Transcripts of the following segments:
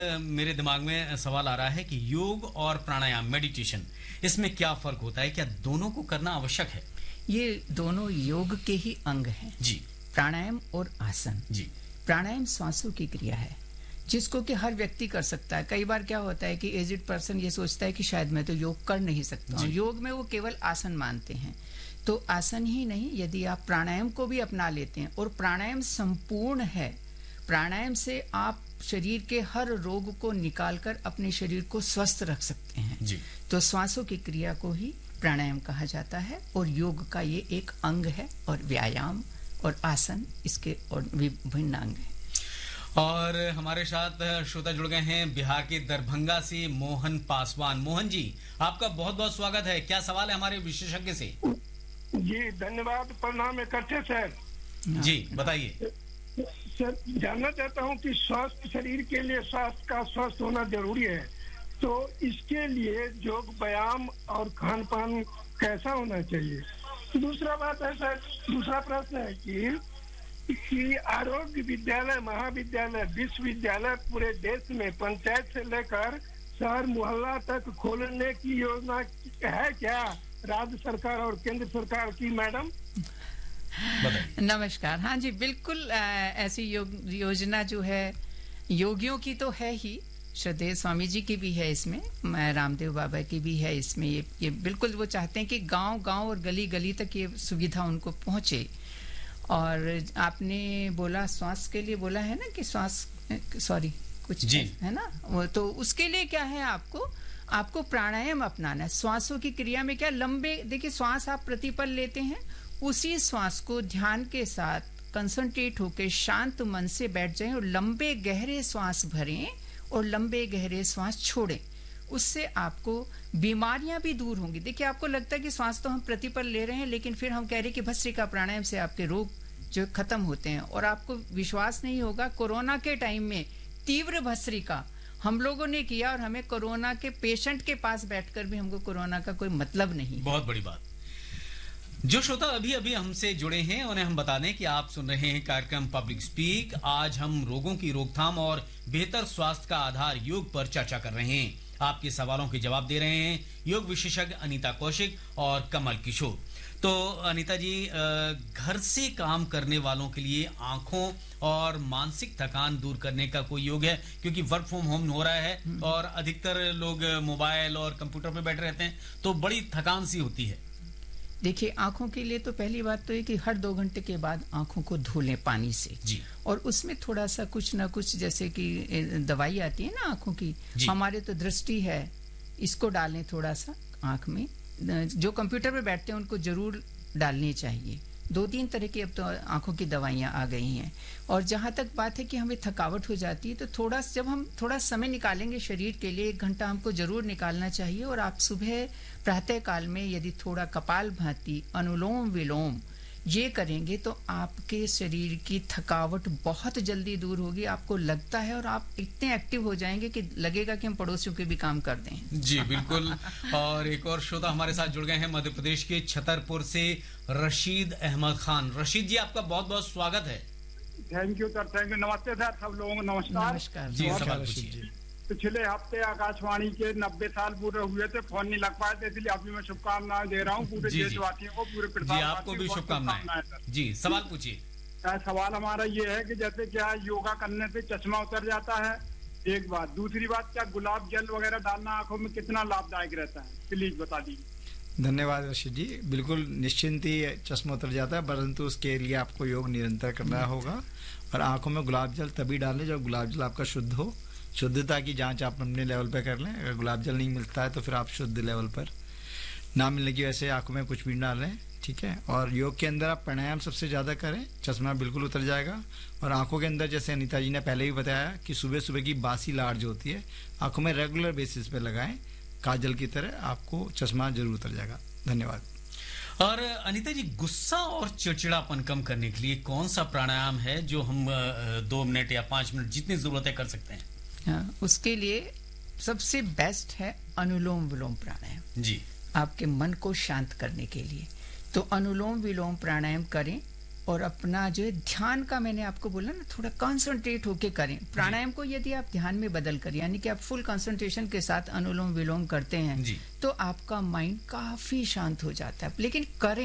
मेरे दिमाग में सवाल आ रहा है कि योग और प्राणायाम मेडिटेशन इसमें क्या फर्क होता है? क्या दोनों को करना आवश्यक है? ये दोनों योग के ही अंग हैं। जी। प्राणायाम और आसन। जी। प्राणायाम सांसों की क्रिया है जिसको कि हर व्यक्ति कर सकता है। कई बार क्या होता है कि एजिड पर्सन ये सोचता है कि शायद मैं तो योग कर नहीं सकता हूँ। योग में वो केवल आसन मानते हैं। तो आसन ही नहीं, यदि आप प्राणायाम को भी अपना लेते हैं और प्राणायाम संपूर्ण है, प्राणायाम से आप शरीर के हर रोग को निकालकर अपने शरीर को स्वस्थ रख सकते हैं। जी। तो श्वासों की क्रिया को ही प्राणायाम कहा जाता है और योग का ये एक अंग है और व्यायाम और आसन इसके और विभिन्न अंग हैं। और हमारे साथ श्रोता जुड़ गए हैं बिहार के दरभंगा से मोहन पासवान। मोहन जी, आपका बहुत बहुत स्वागत है। क्या सवाल है हमारे विशेषज्ञ से? जी धन्यवाद, प्रणाम इकट्ठे सर। जी बताइए सर। जानना चाहता हूँ कि स्वस्थ शरीर के लिए स्वास्थ्य का स्वस्थ होना जरूरी है, तो इसके लिए योग व्यायाम और खान पान कैसा होना चाहिए? दूसरा बात है सर, दूसरा प्रश्न है कि आरोग्य विद्यालय, महाविद्यालय, विश्वविद्यालय पूरे देश में पंचायत से लेकर शहर मोहल्ला तक खोलने की योजना है क्या राज्य सरकार और केंद्र सरकार की? मैडम नमस्कार। हाँ जी, बिल्कुल ऐसी योजना जो है योगियों की तो है ही, श्रद्धेय स्वामी जी की भी है इसमें, रामदेव बाबा की भी है इसमें। ये बिल्कुल वो चाहते हैं कि गांव-गांव और गली-गली तक ये सुविधा उनको पहुंचे। और आपने बोला श्वास के लिए बोला है ना कि श्वास सॉरी कुछ जी है ना, वो तो उसके लिए क्या है, आपको प्राणायाम अपनाना है। श्वासों की क्रिया में क्या लंबे, देखिए श्वास आप प्रतिपल लेते हैं, उसी श्वास को ध्यान के साथ कंसंट्रेट होकर शांत मन से बैठ जाएं और लंबे गहरे श्वास भरें और लंबे गहरे श्वास छोड़ें। उससे आपको बीमारियां भी दूर होंगी। देखिए आपको लगता है कि श्वास तो हम प्रतिपल ले रहे हैं, लेकिन फिर हम कह रहे हैं कि भस्त्रिका प्राणायाम से आपके रोग जो खत्म होते हैं। और आपको विश्वास नहीं होगा, कोरोना के टाइम में तीव्र भस्त्रिका हम लोगों ने किया और हमें कोरोना के पेशेंट के पास बैठकर भी हमको कोरोना का कोई मतलब नहीं। बहुत बड़ी बात। जो श्रोता अभी अभी हमसे जुड़े हैं उन्हें हम बता दें कि आप सुन रहे हैं कार्यक्रम पब्लिक स्पीक। आज हम रोगों की रोकथाम और बेहतर स्वास्थ्य का आधार योग पर चर्चा कर रहे हैं। आपके सवालों के जवाब दे रहे हैं योग विशेषज्ञ अनीता कौशिक और कमल किशोर। तो अनीता जी, घर से काम करने वालों के लिए आंखों और मानसिक थकान दूर करने का कोई योग है? क्योंकि वर्क फ्रॉम होम हो रहा है और अधिकतर लोग मोबाइल और कंप्यूटर पे बैठे रहते हैं, तो बड़ी थकान सी होती है। देखिए आंखों के लिए तो पहली बात तो है कि हर 2 घंटे के बाद आंखों को धो लें पानी से। जी। और उसमें थोड़ा सा कुछ ना कुछ, जैसे कि दवाई आती है ना आंखों की, हमारे तो दृष्टि है, इसको डालें थोड़ा सा आंख में। जो कंप्यूटर पे बैठते हैं उनको जरूर डालनी चाहिए। 2-3 तरह की अब तो आंखों की दवाइयां आ गई हैं। और जहां तक बात है कि हमें थकावट हो जाती है, तो जब हम थोड़ा समय निकालेंगे शरीर के लिए, 1 घंटा हमको जरूर निकालना चाहिए। और आप सुबह प्रातः काल में यदि थोड़ा कपालभाति, अनुलोम विलोम ये करेंगे तो आपके शरीर की थकावट बहुत जल्दी दूर होगी। आपको लगता है और आप इतने एक्टिव हो जाएंगे कि लगेगा कि हम पड़ोसियों के भी काम कर दें। जी बिल्कुल। और एक और श्रोता हमारे साथ जुड़ गए हैं मध्य प्रदेश के छतरपुर से रशीद अहमद खान। रशीद जी, आपका बहुत बहुत स्वागत है। Thank you sir, thank you. नमस्ते सर, सब लोगों को नमस्कार। नमस्कार जी, सवाल पूछिए। पिछले हफ्ते आकाशवाणी के 90 साल पूरे हुए थे, फोन नहीं लग पाए थे, इसलिए अभी मैं शुभकामनाएं दे रहा हूँ पूरे देशवासियों को, पूरे जी आपको भी शुभकामनाएं। जी सवाल पूछिए। सवाल हमारा ये है कि जैसे क्या योगा करने से चश्मा उतर जाता है, एक बात। दूसरी बात, क्या गुलाब जल वगैरह डालना आंखों में कितना लाभदायक रहता है, प्लीज बता दीजिए। धन्यवाद रशीद जी। बिल्कुल निश्चिंत ही चश्मा उतर जाता है, परंतु उसके लिए आपको योग निरंतर करना होगा। और आंखों में गुलाब जल तभी डालें जब गुलाब जल आपका शुद्ध हो। शुद्धता की जांच आप अपने लेवल पे कर लें। अगर गुलाब जल नहीं मिलता है तो फिर आप शुद्ध लेवल पर, ना मिलने की वजह से आंखों में कुछ भी डालें, ठीक है। और योग के अंदर आप प्राणायाम सबसे ज़्यादा करें, चश्मा बिल्कुल उतर जाएगा। और आंखों के अंदर, जैसे अनीता जी ने पहले भी बताया कि सुबह सुबह की बासी लार जो होती है आंखों में रेगुलर बेसिस पे लगाएं, काजल की तरह, आपको चश्मा जरूर उतर जाएगा। धन्यवाद। और अनीता जी, गुस्सा और चिड़चिड़ापन कम करने के लिए कौन सा प्राणायाम है जो हम 2 मिनट या 5 मिनट जितनी जरूरत है कर सकते हैं? हाँ, उसके लिए सबसे बेस्ट है अनुलोम विलोम प्राणायाम। जी। आपके मन को शांत करने के लिए तो अनुलोम विलोम प्राणायाम करें और अपना जो है ध्यान का, मैंने आपको बोला ना, थोड़ा कंसंट्रेट होके करें। प्राणायाम को यदि आप ध्यान में बदल कर, यानी कि आप फुल कंसंट्रेशन के साथ अनुलोम विलोम करते हैं तो आपका माइंड काफी शांत हो जाता है। लेकिन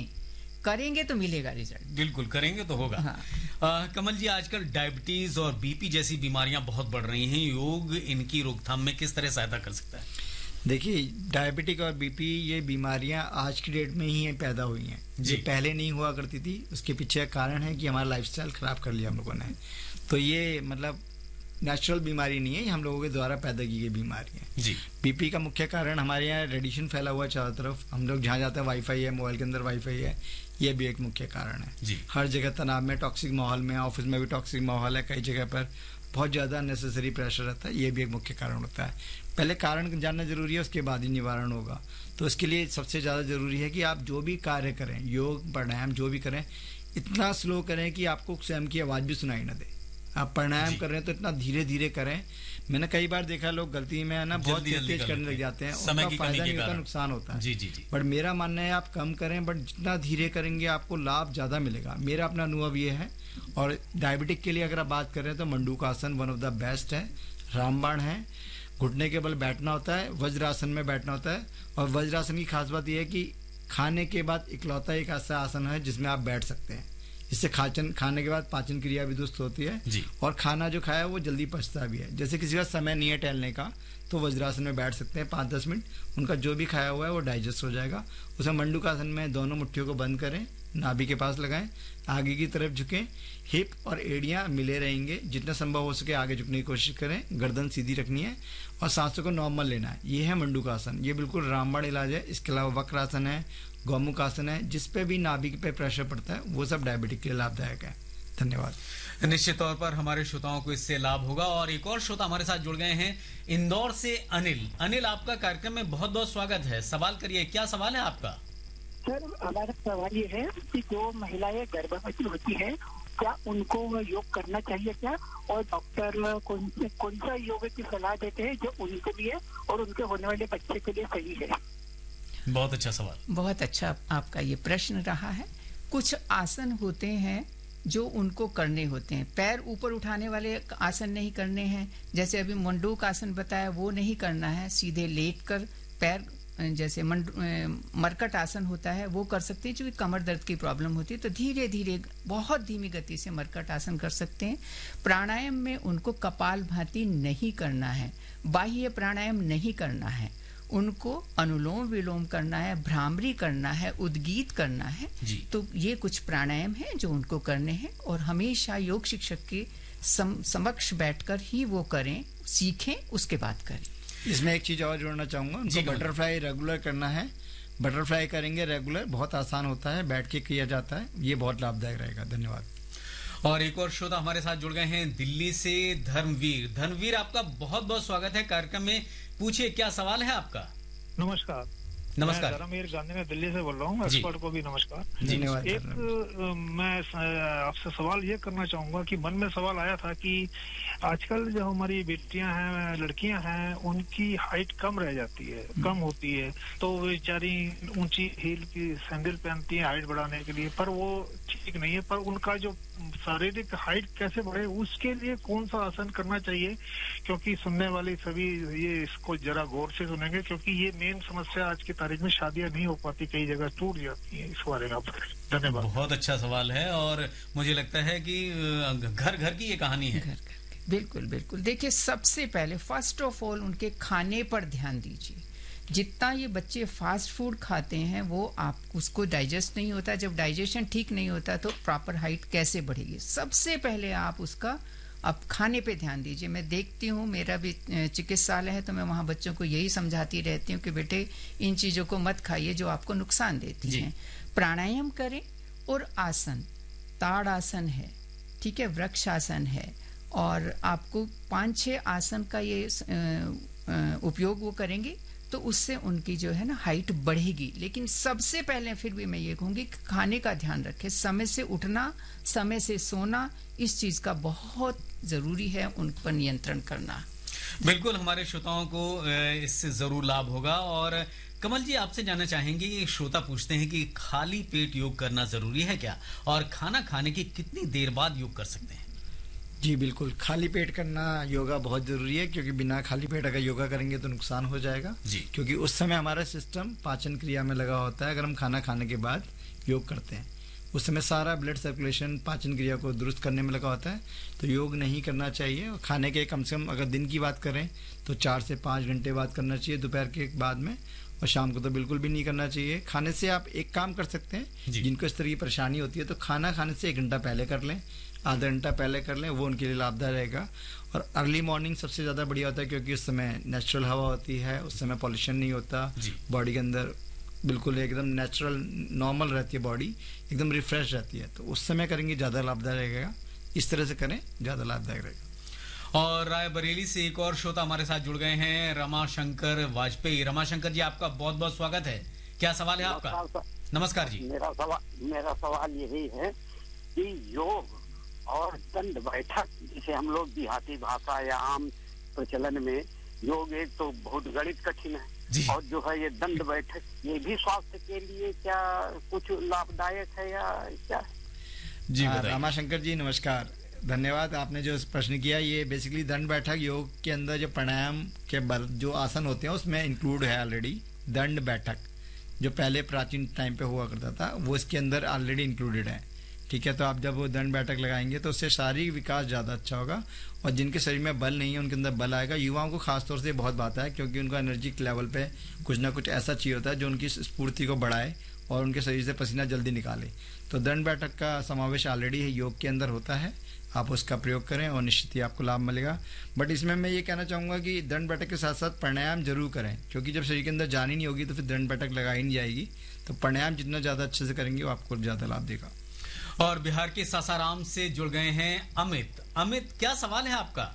करेंगे तो मिलेगा रिजल्ट। बिल्कुल, करेंगे तो होगा। हाँ। कमल जी, आजकल डायबिटीज और बीपी जैसी बीमारियां बहुत बढ़ रही हैं, योग इनकी रोकथाम में किस तरह सहायता कर सकता है? देखिए, डायबिटिक और बीपी ये बीमारियां आज की डेट में ही पैदा हुई हैं, जो पहले नहीं हुआ करती थी। उसके पीछे कारण है कि हमारा लाइफस्टाइल खराब कर लिया हम लोगों ने। तो ये मतलब नेचुरल बीमारी नहीं है, ये हम लोगों के द्वारा पैदा की गई बीमारी है जी। बीपी का मुख्य कारण हमारे यहाँ रेडिएशन फैला हुआ चारों तरफ। हम लोग जहाँ जाते हैं वाईफाई है, मोबाइल के अंदर वाईफाई है, ये भी एक मुख्य कारण है जी। हर जगह तनाव में, टॉक्सिक माहौल में, ऑफिस में भी टॉक्सिक माहौल है, कई जगह पर बहुत ज़्यादा नेसेसरी प्रेशर रहता है, ये भी एक मुख्य कारण होता है। पहले कारण जानना जरूरी है, उसके बाद ही निवारण होगा। तो इसके लिए सबसे ज़्यादा जरूरी है कि आप जो भी कार्य करें, योग प्राणायाम जो भी करें, इतना स्लो करें कि आपको स्वयं की आवाज़ भी सुनाई न दे। आप प्राणायाम कर रहे हैं तो इतना धीरे धीरे करें। मैंने कई बार देखा लोग गलती में है ना बहुत तेज करने लग जाते हैं, उनका फायदा नहीं होता, नुकसान होता है। जी। बट मेरा मानना है आप कम करें, बट जितना धीरे करेंगे आपको लाभ ज्यादा मिलेगा। मेरा अपना अनुभव ये है। और डायबिटिक के लिए अगर आप बात कर रहे हैं तो मंडूकासन वन ऑफ द बेस्ट है, रामबाण है। घुटने के बल बैठना होता है, वज्रासन में बैठना होता है। और वज्रासन की खास बात यह है कि खाने के बाद इकलौता एक ऐसा आसन है जिसमें आप बैठ सकते हैं। इससे खाने के बाद पाचन क्रिया भी दुरुस्त होती है जी। और खाना जो खाया वो जल्दी पचता भी है। जैसे किसी का समय नहीं है टहलने का तो वज्रासन में बैठ सकते हैं 5-10 मिनट, उनका जो भी खाया हुआ है वो डाइजेस्ट हो जाएगा। उसे मंडूकासन में दोनों मुट्ठियों को बंद करें, नाभि के पास लगाएं, आगे की तरफ झुकें, हिप और एड़ियां मिले रहेंगे। जितना संभव हो सके आगे झुकने की कोशिश करें, गर्दन सीधी रखनी है और सांसों को नॉर्मल लेना है। ये है मंडूकासन, ये बिल्कुल रामबाण इलाज है। इसके अलावा वक्रासन है, गौमुखासन है, जिसपे भी नाभि पे प्रेशर पड़ता है वो सब डायबिटिक के लिए लाभदायक है। धन्यवाद। निश्चित तौर पर हमारे श्रोताओं को इससे लाभ होगा। और एक और श्रोता हमारे साथ जुड़ गए हैं इंदौर से, अनिल। अनिल, आपका कार्यक्रम में बहुत बहुत स्वागत है। सवाल करिए, क्या सवाल है आपका? सर, हमारा सवाल ये है कि जो महिलाएं गर्भवती होती है क्या उनको योग करना चाहिए क्या, और डॉक्टर कौन सा योग की सलाह देते हैं जो उनके लिए और उनके होने वाले बच्चे के लिए सही है? बहुत अच्छा सवाल, बहुत अच्छा आपका ये प्रश्न रहा है। कुछ आसन होते हैं जो उनको करने होते हैं। पैर ऊपर उठाने वाले आसन नहीं करने हैं, जैसे अभी मंडूक आसन बताया वो नहीं करना है। सीधे लेटकर पैर, जैसे मरकट आसन होता है वो कर सकते हैं। क्योंकि कमर दर्द की प्रॉब्लम होती है तो धीरे धीरे बहुत धीमी गति से मरकट आसन कर सकते हैं। प्राणायाम में उनको कपालभाति नहीं करना है, बाह्य प्राणायाम नहीं करना है, उनको अनुलोम विलोम करना है, भ्रामरी करना है, उद्गीत करना है। तो ये कुछ प्राणायाम हैं जो उनको करने हैं और हमेशा योग शिक्षक के समक्ष बैठकर ही वो करें, सीखें, उसके बाद करें। इसमें एक चीज और जोड़ना चाहूंगा, उनको बटरफ्लाई रेगुलर करना है। बटरफ्लाई करेंगे रेगुलर, बहुत आसान होता है, बैठ के किया जाता है, ये बहुत लाभदायक रहेगा। धन्यवाद। और एक और श्रोता हमारे साथ जुड़ गए हैं दिल्ली से, धर्मवीर। धर्मवीर, आपका बहुत बहुत स्वागत है कार्यक्रम में। पूछिए, क्या सवाल है आपका? नमस्कार। नमस्कार। मैं धर्मवीर गांधी में दिल्ली से बोल रहा हूँ। एक्सपर्ट को भी नमस्कार। धन्यवाद। एक मैं आपसे सवाल ये करना चाहूंगा कि मन में सवाल आया था कि आजकल जो हमारी बेटियां हैं, लड़कियां हैं, उनकी हाइट कम रह जाती है, कम होती है, तो वो बेचारी ऊंची हील की सैंडल पहनती हैं हाइट बढ़ाने के लिए, पर वो ठीक नहीं है। पर उनका जो शारीरिक हाइट कैसे बढ़े उसके लिए कौन सा आसन करना चाहिए? क्योंकि सुनने वाले सभी ये इसको जरा गौर से सुनेंगे, क्योंकि ये मेन समस्या आज की तारीख में शादियां नहीं हो पाती, कई जगह टूट जाती है। इस बारे में आप धन्यवाद। बहुत अच्छा सवाल है और मुझे लगता है कि घर घर की ये कहानी है। बिल्कुल बिल्कुल। देखिए, सबसे पहले फर्स्ट ऑफ ऑल उनके खाने पर ध्यान दीजिए। जितना ये बच्चे फास्ट फूड खाते हैं वो आप उसको डाइजेस्ट नहीं होता। जब डाइजेशन ठीक नहीं होता तो प्रॉपर हाइट कैसे बढ़ेगी? सबसे पहले आप उसका आप खाने पे ध्यान दीजिए। मैं देखती हूँ, मेरा भी चिकित्सालय है तो मैं वहाँ बच्चों को यही समझाती रहती हूँ कि बेटे इन चीज़ों को मत खाइए जो आपको नुकसान देती हैं। प्राणायाम करें और आसन, ताड़ आसन है, ठीक है, वृक्ष आसन है, और आपको 5-6 आसन का ये उपयोग वो करेंगे तो उससे उनकी जो है ना हाइट बढ़ेगी। लेकिन सबसे पहले फिर भी मैं ये कहूँगी कि खाने का ध्यान रखें, समय से उठना, समय से सोना, इस चीज़ का बहुत ज़रूरी है उन पर नियंत्रण करना। बिल्कुल, हमारे श्रोताओं को इससे जरूर लाभ होगा। और कमल जी, आपसे जानना चाहेंगे, ये श्रोता पूछते हैं कि खाली पेट योग करना जरूरी है क्या, और खाना खाने की कितनी देर बाद योग कर सकते हैं? जी बिल्कुल, खाली पेट करना योगा बहुत जरूरी है, क्योंकि बिना खाली पेट अगर योगा करेंगे तो नुकसान हो जाएगा जी। क्योंकि उस समय हमारा सिस्टम पाचन क्रिया में लगा होता है। अगर हम खाना खाने के बाद योग करते हैं, उस समय सारा ब्लड सर्कुलेशन पाचन क्रिया को दुरुस्त करने में लगा होता है, तो योग नहीं करना चाहिए। और खाने के कम से कम अगर दिन की बात करें तो 4 से 5 घंटे बाद करना चाहिए, दोपहर के बाद में, और शाम को तो बिल्कुल भी नहीं करना चाहिए। खाने से आप एक काम कर सकते हैं, जिनको इस तरह की परेशानी होती है तो खाना खाने से 1 घंटा पहले कर लें, आधा घंटा पहले कर लें, वो उनके लिए लाभदायक रहेगा। और अर्ली मॉर्निंग सबसे ज़्यादा बढ़िया होता है, क्योंकि उस समय नेचुरल हवा होती है, उस समय पॉल्यूशन नहीं होता, बॉडी के अंदर बिल्कुल एकदम नेचुरल नॉर्मल रहती है, बॉडी एकदम रिफ्रेश रहती है, तो उस समय करेंगे ज़्यादा लाभदायक रहेगा। इस तरह से करें, ज़्यादा लाभदायक रहेगा। और रायबरेली से एक और श्रोता हमारे साथ जुड़ गए हैं, रमाशंकर वाजपेयी। रमाशंकर जी, आपका बहुत बहुत स्वागत है। क्या सवाल है आपका? नमस्कार जी। मेरा सवाल यही है कि योग और दंड बैठक, जिसे हम लोग देहाती भाषा या आम प्रचलन में योग, एक तो बहुत गणित कठिन है, और जो है ये दंड बैठक, ये भी स्वास्थ्य के लिए क्या कुछ लाभदायक है या क्या? जी रामाशंकर जी नमस्कार, धन्यवाद। आपने जो प्रश्न किया, ये बेसिकली दंड बैठक योग के अंदर जो प्राणायाम के जो आसन होते हैं उसमें इंक्लूड है ऑलरेडी। दंड बैठक जो पहले प्राचीन टाइम पे हुआ करता था, वो इसके अंदर ऑलरेडी इंक्लूडेड है, ठीक है। तो आप जब वो दंड बैठक लगाएंगे तो उससे शारीरिक विकास ज़्यादा अच्छा होगा, और जिनके शरीर में बल नहीं है उनके अंदर बल आएगा। युवाओं को खासतौर से बहुत बात है, क्योंकि उनका एनर्जी लेवल पे कुछ ना कुछ ऐसा चाहिए होता है जो उनकी स्फूर्ति को बढ़ाए और उनके शरीर से पसीना जल्दी निकाले। तो दंड बैठक का समावेश ऑलरेडी है योग के अंदर होता है, आप उसका प्रयोग करें और निश्चित ही आपको लाभ मिलेगा। बट इसमें मैं ये कहना चाहूँगा कि दंड बैठक के साथ साथ प्राणायाम जरूर करें, क्योंकि जब शरीर के अंदर जान ही नहीं होगी तो फिर दंड बैठक लगाई नहीं जाएगी। तो प्राणायाम जितना ज़्यादा अच्छे से करेंगे वो आपको ज़्यादा लाभ देगा। और बिहार के सासाराम से जुड़ गए हैं अमित। अमित, क्या सवाल है आपका?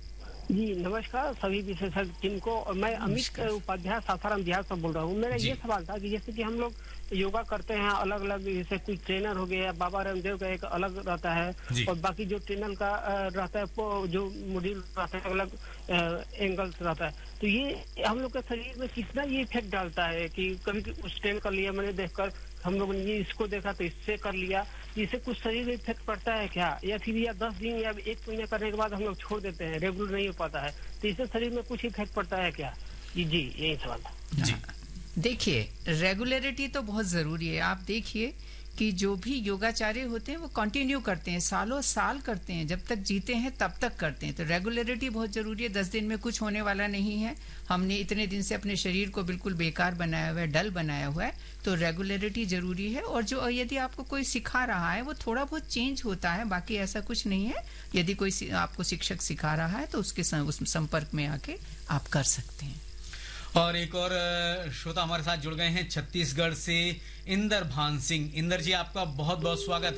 जी नमस्कार सभी विशेषज्ञ टीम को। मैं अमित उपाध्याय सासाराम बिहार से बोल रहा हूँ। मेरा ये सवाल था कि जैसे कि हम लोग योगा करते हैं अलग अलग, जैसे कोई ट्रेनर हो गया, बाबा रामदेव का एक अलग रहता है, और बाकी जो ट्रेनर का रहता है, जो मॉड्यूल रहता है अलग एंगल्स रहता है, तो ये हम लोग के शरीर में कितना ये इफेक्ट डालता है कि कभी उस ट्रेन कर लिया, मैंने देखकर हम लोगों ने इसको देखा तो इससे कर लिया, इससे कुछ शरीर में इफेक्ट पड़ता है क्या, या फिर या 10 दिन या 1 महीने करने के बाद हम लोग छोड़ देते हैं, रेगुलर नहीं हो पाता है, तो इससे शरीर में कुछ इफेक्ट पड़ता है क्या? जी यही सवाल था जी। देखिए, रेगुलरिटी तो बहुत जरूरी है। आप देखिए कि जो भी योगाचार्य होते हैं वो कंटिन्यू करते हैं, सालों साल करते हैं, जब तक जीते हैं तब तक करते हैं। तो रेगुलरिटी बहुत जरूरी है। 10 दिन में कुछ होने वाला नहीं है। हमने इतने दिन से अपने शरीर को बिल्कुल बेकार बनाया हुआ है, डल बनाया हुआ है, तो रेगुलरिटी जरूरी है। और जो यदि आपको कोई सिखा रहा है वो थोड़ा बहुत चेंज होता है, बाकी ऐसा कुछ नहीं है। यदि कोई आपको शिक्षक सिखा रहा है तो उसके उस संपर्क में आके आप कर सकते हैं। और एक और श्रोता हमारे साथ जुड़ गए हैं छत्तीसगढ़ से, इंदर भान सिंह। इंदर जी, आपका बहुत बहुत स्वागत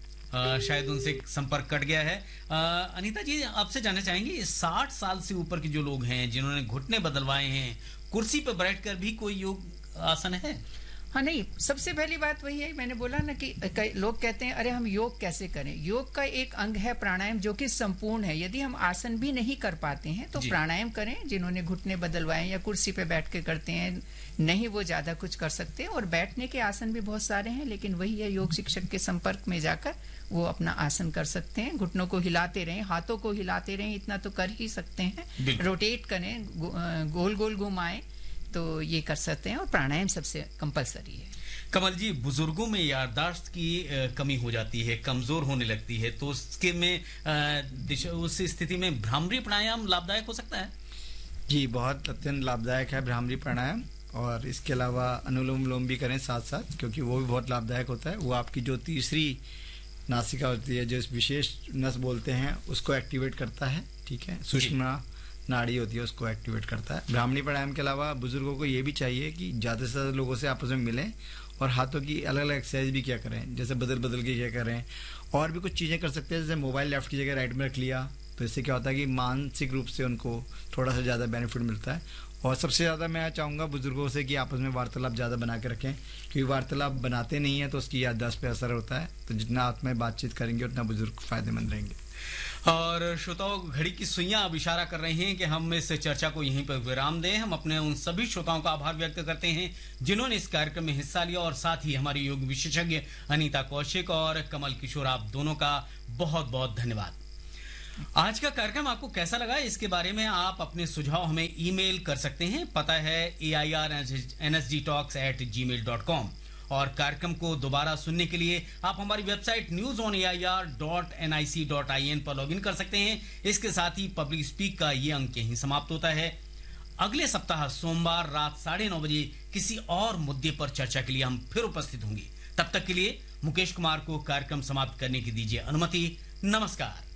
है। शायद उनसे संपर्क कट गया है। अनीता जी, आपसे जानना चाहेंगे, 60 साल से ऊपर के जो लोग हैं जिन्होंने घुटने बदलवाए हैं, कुर्सी पर बैठकर भी कोई योग आसन है? हाँ, नहीं, सबसे पहली बात वही है, मैंने बोला ना कि लोग कहते हैं अरे हम योग कैसे करें। योग का एक अंग है प्राणायाम, जो कि संपूर्ण है। यदि हम आसन भी नहीं कर पाते हैं तो प्राणायाम करें। जिन्होंने घुटने बदलवाए या कुर्सी पे बैठ के करते हैं, नहीं वो ज्यादा कुछ कर सकते हैं। और बैठने के आसन भी बहुत सारे हैं, लेकिन वही है, योग शिक्षक के संपर्क में जाकर वो अपना आसन कर सकते हैं। घुटनों को हिलाते रहें, हाथों को हिलाते रहें, इतना तो कर ही सकते हैं। रोटेट करें, गोल गोल घुमाएं, तो ये कर सकते हैं। और प्राणायाम सबसे कंपलसरी है। कमल जी, बुजुर्गों में याददाश्त की कमी हो जाती है, कमजोर होने लगती है, तो उसके में उस स्थिति में भ्रामरी प्राणायाम लाभदायक हो सकता है? जी, बहुत अत्यंत लाभदायक है भ्रामरी प्राणायाम। और इसके अलावा अनुलोम विलोम भी करें साथ साथ, क्योंकि वो भी बहुत लाभदायक होता है। वो आपकी जो तीसरी नासिका होती है, जो विशेष नस बोलते हैं, उसको एक्टिवेट करता है, ठीक है। सुषुम्ना नाड़ी होती है, उसको एक्टिवेट करता है। भ्रामरी प्राणायाम के अलावा बुजुर्गों को ये भी चाहिए कि ज़्यादा से ज़्यादा लोगों से आपस में मिलें और हाथों की अलग अलग एक्सरसाइज भी क्या करें, जैसे बदल बदल के क्या करें। और भी कुछ चीज़ें कर सकते हैं, जैसे मोबाइल लेफ्ट की जगह राइट में रख लिया, तो इससे क्या होता है कि मानसिक रूप से उनको थोड़ा सा ज़्यादा बेनिफिट मिलता है। और सबसे ज़्यादा मैं चाहूँगा बुजुर्गों से कि आपस में वार्तालाप ज़्यादा बना के रखें, क्योंकि वार्तालाप बनाते नहीं हैं तो उसकी याददाश्त पे असर होता है। तो जितना आप में बातचीत करेंगे उतना बुजुर्ग फायदेमंद रहेंगे। और श्रोताओं, घड़ी की सुइयां अब इशारा कर रही हैं कि हम इस चर्चा को यहीं पर विराम दें। हम अपने उन सभी श्रोताओं का आभार व्यक्त करते हैं जिन्होंने इस कार्यक्रम में हिस्सा लिया, और साथ ही हमारी योग विशेषज्ञ अनीता कौशिक और कमल किशोर, आप दोनों का बहुत बहुत धन्यवाद। आज का कार्यक्रम आपको कैसा लगा, इसके बारे में आप अपने सुझाव हमें ईमेल कर सकते हैं। पता है airnsdtalks@gmail.com। और कार्यक्रम को दोबारा सुनने के लिए आप हमारी वेबसाइट newsonair.nic.in पर लॉगिन कर सकते हैं। इसके साथ ही पब्लिक स्पीक का ये अंक यहीं समाप्त होता है। अगले सप्ताह सोमवार रात 9:30 बजे किसी और मुद्दे पर चर्चा के लिए हम फिर उपस्थित होंगे। तब तक के लिए मुकेश कुमार को कार्यक्रम समाप्त करने की दीजिए अनुमति। नमस्कार।